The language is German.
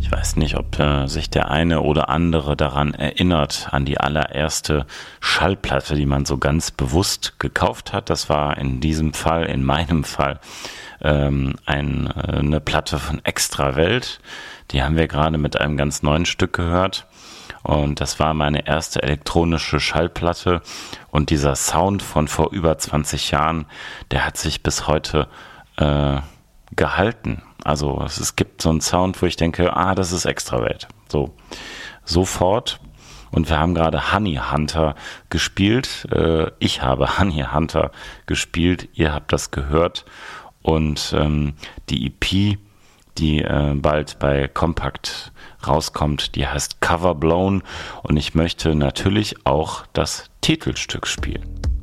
Ich weiß nicht, ob sich der eine oder andere daran erinnert, an die allererste Schallplatte, die man so ganz bewusst gekauft hat. Das war in diesem Fall, in meinem Fall, eine Platte von Extrawelt. Die haben wir gerade mit einem ganz neuen Stück gehört. Und das war meine erste elektronische Schallplatte. Und dieser Sound von vor über 20 Jahren, der hat sich bis heute gehalten. Also es gibt so einen Sound, wo ich denke, das ist Extrawelt. So, sofort. Und wir haben gerade Honey Hunter gespielt. Ich habe Honey Hunter gespielt. Ihr habt das gehört. Und die EP, die bald bei Compact rauskommt, die heißt Cover Blown. Und ich möchte natürlich auch das Titelstück spielen.